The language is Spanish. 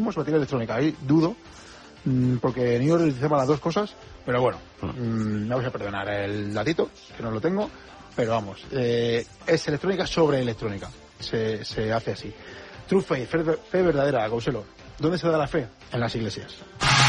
mismo es batería electrónica. Ahí dudo, porque New York utilizaba las dos cosas, pero bueno, me vais a perdonar el datito, que no lo tengo, pero vamos, es electrónica sobre electrónica, se hace así. True Faith, fe verdadera, Gauselo. ¿Dónde se da la fe? En las iglesias.